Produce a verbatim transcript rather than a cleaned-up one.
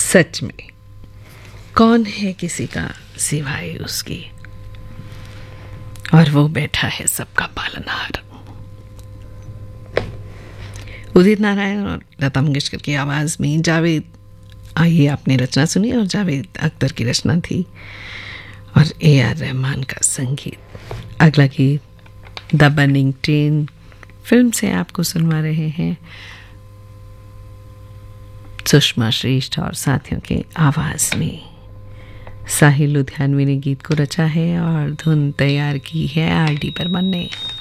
सच में कौन है किसी का सिवाय उसकी, और वो बैठा है सबका पालनहार। उदित नारायण और लता मंगेशकर की आवाज़ में जावेद, आइए आपने रचना सुनी और जावेद अख्तर की रचना थी और ए आर रहमान का संगीत। अगला गीत द बर्निंग ट्रेन फिल्म से आपको सुनवा रहे हैं सुषमा श्रेष्ठ और साथियों के आवाज़ में। साहिल लुधियानवी ने गीत को रचा है और धुन तैयार की है आर डी बर्मन ने।